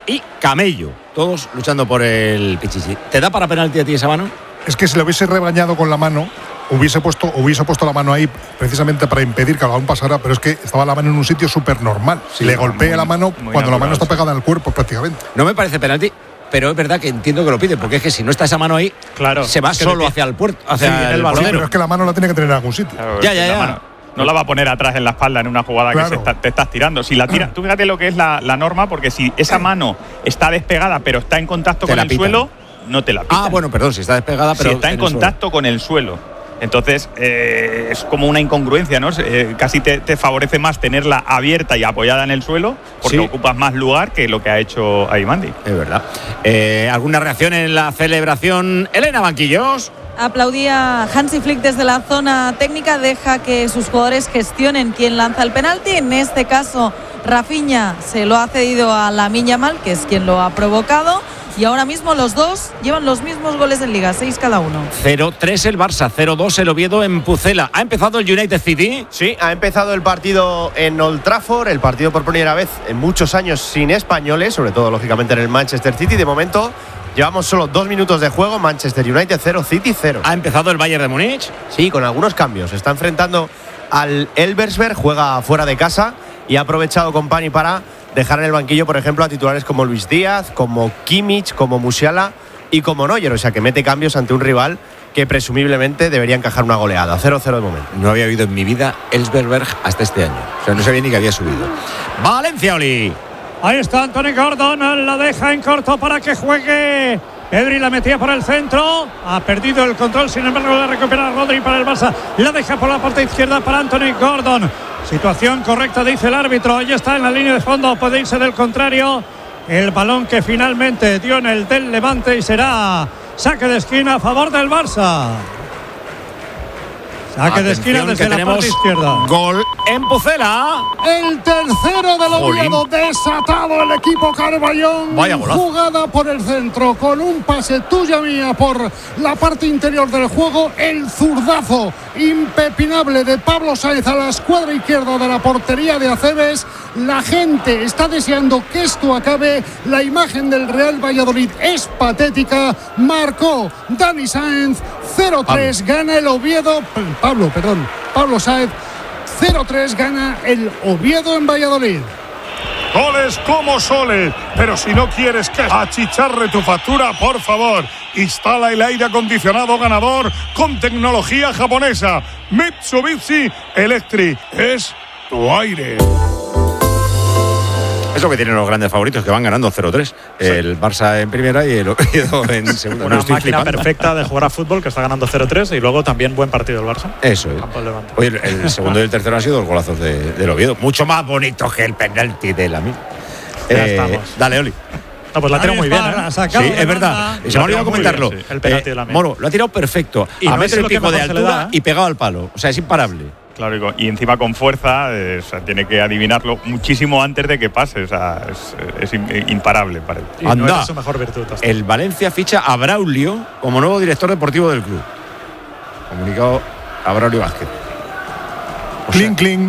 y Camello, todos luchando por el Pichichi. ¿Te da para penalti a ti esa mano? Es que si le hubiese rebañado con la mano, hubiese puesto la mano ahí precisamente para impedir que el balón pasara, pero es que estaba la mano en un sitio súper normal. Si le golpea la mano cuando la mano está pegada al cuerpo prácticamente. No me parece penalti, pero es verdad que entiendo que lo pide, porque es que si no está esa mano ahí, claro, se va solo hacia el puerto, hacia el portero. Pero es que la mano la tiene que tener en algún sitio. Claro, ya. No la va a poner atrás en la espalda en una jugada que te estás tirando. Si la tiras, tú fíjate lo que es la norma, porque si esa mano está despegada pero está en contacto con el suelo, no te la pitan. Bueno, perdón, si está despegada pero si está en contacto con el suelo. Entonces es como una incongruencia, ¿no? Casi te favorece más tenerla abierta y apoyada en el suelo, porque ocupas más lugar que lo que ha hecho Aymandi. Es verdad. ¿Alguna reacción en la celebración? Elena Banquillos. Aplaudía Hansi Flick desde la zona técnica, deja que sus jugadores gestionen quién lanza el penalti. En este caso, Rafinha se lo ha cedido a Lamine Yamal, que es quien lo ha provocado. Y ahora mismo los dos llevan los mismos goles en Liga, 6 cada uno. 0-3 el Barça, 0-2 el Oviedo en Pucela. ¿Ha empezado el United City? Sí, ha empezado el partido en Old Trafford, el partido por primera vez en muchos años sin españoles, sobre todo, lógicamente, en el Manchester City. De momento, llevamos solo 2 minutos de juego, Manchester United 0, City 0. ¿Ha empezado el Bayern de Múnich? Sí, con algunos cambios. Se está enfrentando al Elversberg, juega fuera de casa y ha aprovechado Kompany para dejar en el banquillo, por ejemplo, a titulares como Luis Díaz, como Kimmich, como Musiala y como Neuer. O sea, que mete cambios ante un rival que presumiblemente debería encajar una goleada. 0-0 de momento. No había oído en mi vida Elversberg hasta este año. O sea, no sabía ni que había subido. Valencia, Oli. Ahí está Anthony Gordon, la deja en corto para que juegue. Pedri la metía por el centro, ha perdido el control, sin embargo la recupera Rodri para el Barça, la deja por la parte izquierda para Anthony Gordon. Situación correcta, dice el árbitro, ya está en la línea de fondo, puede irse del contrario. El balón que finalmente dio en el del Levante y será saque de esquina a favor del Barça. Saque de esquina desde la parte izquierda. Gol en Pucela. El tercero del Oviedo, desatado el equipo Carballón. Vaya golazo. Jugada por el centro con un pase tuya mía por la parte interior del juego. El zurdazo impepinable de Pablo Sáenz a la escuadra izquierda de la portería de Acebes. La gente está deseando que esto acabe. La imagen del Real Valladolid es patética. Marcó Dani Sáenz. 0-3 gana el Oviedo. Pablo Sáenz. 0-3 gana el Oviedo en Valladolid. Goles como soles, pero si no quieres que achicharre tu factura, por favor, instala el aire acondicionado ganador con tecnología japonesa. Mitsubishi Electric es tu aire. Es lo que tienen los grandes favoritos, que van ganando 0-3. El Barça en primera y el Oviedo en segunda. Una máquina perfecta de jugar a fútbol, que está ganando 0-3, y luego también buen partido el Barça. Eso es. Oye, el segundo y el tercero han sido los golazos del Oviedo. Mucho más bonito que el penalti de Lamine. Dale, Oli. No, pues la ha tirado muy bien, Sí, es verdad. Se me ha olvidado comentarlo. Bien, sí. El penalti de Lamine. Moro, lo ha tirado perfecto. Y a no metro y es lo que pico de mejor se le altura da, ¿eh? Y pegado al palo. O sea, es imparable. Claro, y encima con fuerza, tiene que adivinarlo muchísimo antes de que pase. O sea, es imparable, parece. Y no era su mejor virtud. El Valencia ficha a Braulio como nuevo director deportivo del club. Comunicado a Braulio Vázquez. Cling.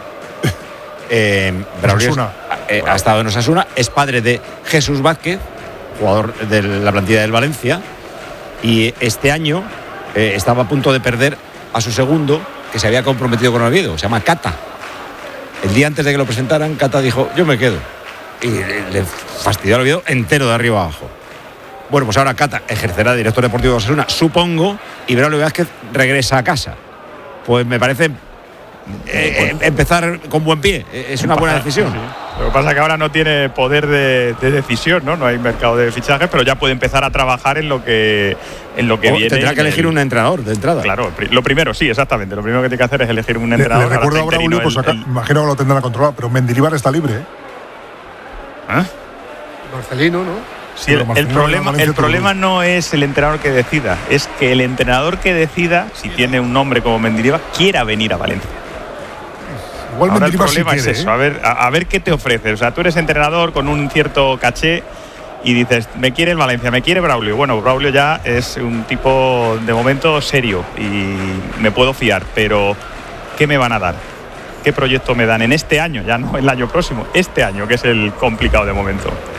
Braulio ha estado en Osasuna, es padre de Jesús Vázquez, jugador de la plantilla del Valencia, y este año estaba a punto de perder a su segundo, que se había comprometido con Oviedo, se llama Cata. El día antes de que lo presentaran, Cata dijo, yo me quedo. Y le fastidió al Oviedo entero de arriba abajo. Bueno, pues ahora Cata ejercerá de director deportivo de Osasuna, supongo, y Braulio Vázquez regresa a casa. Pues me parece empezar con buen pie. Es una buena decisión. Sí. Lo que pasa es que ahora no tiene poder de decisión, ¿no? No hay mercado de fichajes, pero ya puede empezar a trabajar en lo que viene. Tendrá que elegir un entrenador de entrada. Claro, lo primero, sí, exactamente. Lo primero que tiene que hacer es elegir un entrenador. Le recuerdo a Braulio, pues acá, imagino que lo tendrán controlado, pero Mendilibar está libre, ¿eh? Marcelino, ¿no? Sí, el problema no es el entrenador que decida, es que el entrenador que decida, si tiene un nombre como Mendilibar, quiera venir a Valencia. Igual ahora el Mendilibar problema si quiere, es eso, a ver qué te ofrece. O sea, tú eres entrenador con un cierto caché y dices, me quiere el Valencia, me quiere Braulio. Bueno, Braulio ya es un tipo de momento serio y me puedo fiar, pero ¿qué me van a dar? ¿Qué proyecto me dan en este año? Ya no el año próximo, este año, que es el complicado de momento.